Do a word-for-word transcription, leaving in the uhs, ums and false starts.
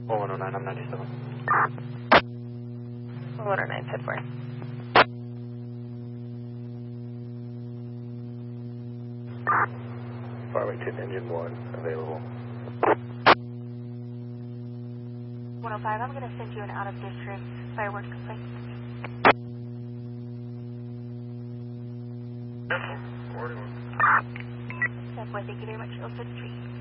one oh nine, I'm ninety-seven. one oh nine, ten four. Farmington engine one, available. one oh five, I'm going to send you an out-of-district fireworks complaint. Yes, forty-one. That's why, thank you very much. I'll send it to you.